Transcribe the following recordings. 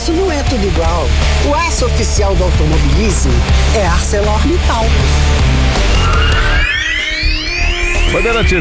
aço não é tudo igual. O aço oficial do automobilismo é ArcelorMittal. Bandeirante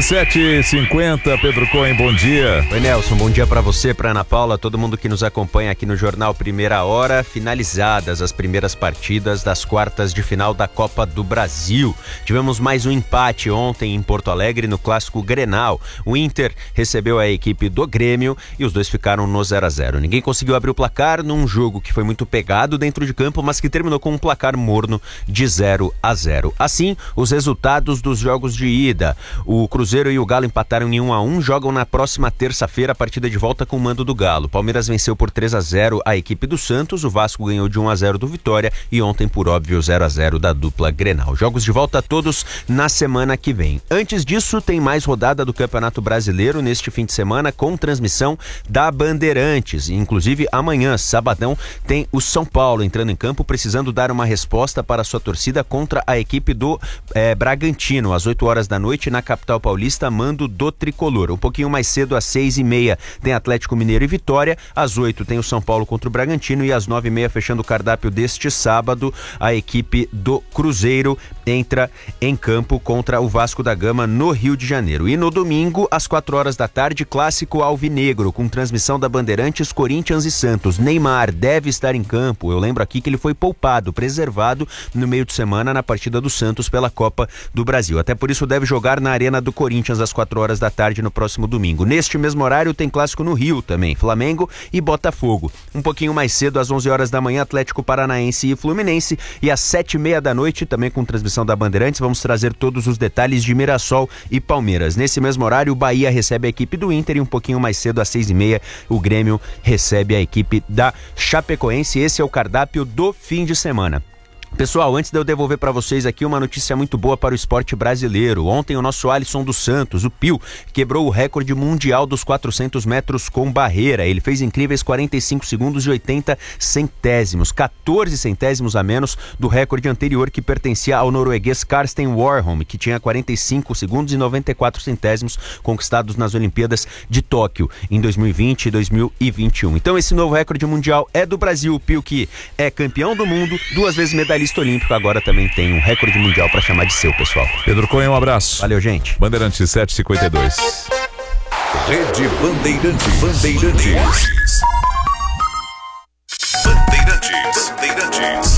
7h50, Pedro Cohen, bom dia. Oi, Nelson, bom dia pra você, pra Ana Paula, todo mundo que nos acompanha aqui no Jornal Primeira Hora. Finalizadas as primeiras partidas das quartas de final da Copa do Brasil. Tivemos mais um empate ontem em Porto Alegre no clássico Grenal. O Inter recebeu a equipe do Grêmio e os dois ficaram no 0-0. Ninguém conseguiu abrir o placar num jogo que foi muito pegado dentro de campo, mas que terminou com um placar morno de 0-0. Assim, os resultados dos jogos de ida. O Cruzeiro e o Galo empataram em 1-1, jogam na próxima terça-feira a partida de volta com o mando do Galo. Palmeiras venceu por 3-0 a equipe do Santos, o Vasco ganhou de 1-0 do Vitória e ontem, por óbvio, 0-0 da dupla Grenal. Jogos de volta todos na semana que vem. Antes disso, tem mais rodada do Campeonato Brasileiro neste fim de semana com transmissão da Bandeirantes. Inclusive, amanhã, sabadão, tem o São Paulo entrando em campo, precisando dar uma resposta para a sua torcida contra a equipe do Bragantino, às 8 horas da noite, na capital paulista, mando do Tricolor. Um pouquinho mais cedo, às 6h30, tem Atlético Mineiro e Vitória. Às 8 tem o São Paulo contra o Bragantino e às 9h30, fechando o cardápio deste sábado, a equipe do Cruzeiro entra em campo contra o Vasco da Gama no Rio de Janeiro. E no domingo, às 4 horas da tarde, clássico alvinegro, com transmissão da Bandeirantes, Corinthians e Santos. Neymar deve estar em campo. Eu lembro aqui que ele foi poupado, preservado no meio de semana na partida do Santos pela Copa do Brasil. Até por isso deve jogar na Arena do Corinthians às 4 horas da tarde no próximo domingo. Neste mesmo horário tem clássico no Rio também, Flamengo e Botafogo. Um pouquinho mais cedo, às 11 horas da manhã, Atlético Paranaense e Fluminense, e às 7h30 da noite, também com transmissão da Bandeirantes, vamos trazer todos os detalhes de Mirassol e Palmeiras. Nesse mesmo horário, o Bahia recebe a equipe do Inter e um pouquinho mais cedo, às 6h30, o Grêmio recebe a equipe da Chapecoense. Esse é o cardápio do fim de semana. Pessoal, antes de eu devolver para vocês aqui uma notícia muito boa para o esporte brasileiro. Ontem o nosso Alisson dos Santos, o Pio, quebrou o recorde mundial dos 400 metros com barreira. Ele fez incríveis 45 segundos e 80 centésimos, 14 centésimos a menos do recorde anterior, que pertencia ao norueguês Karsten Warholm, que tinha 45 segundos e 94 centésimos conquistados nas Olimpíadas de Tóquio em 2020 e 2021. Então esse novo recorde mundial é do Brasil. O Pio, que é campeão do mundo, 2 vezes medalhista olímpico, agora também tem um recorde mundial para chamar de seu, pessoal. Pedro Cohen, um abraço. Valeu, gente. Bandeirante 7h52. Rede Bandeirantes.